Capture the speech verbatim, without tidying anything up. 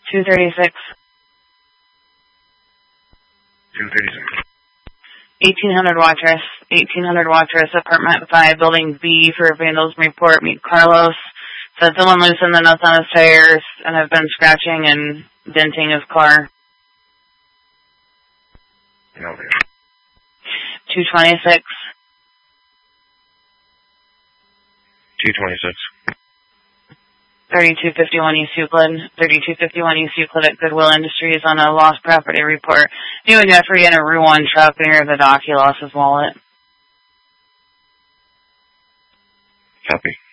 two thirty-six. two thirty-six. eighteen hundred Wattress. eighteen hundred Wattress, apartment five, building B for vandalism report. Meet Carlos. Said someone loosened the nuts on his tires and have been scratching and denting his car. Okay. two twenty-six. two twenty-six. thirty-two fifty-one East Euclid. thirty-two fifty-one East Euclid at Goodwill Industries on a lost property report. New and Jeffrey in a Route one truck near the dock. He lost his wallet. Copy.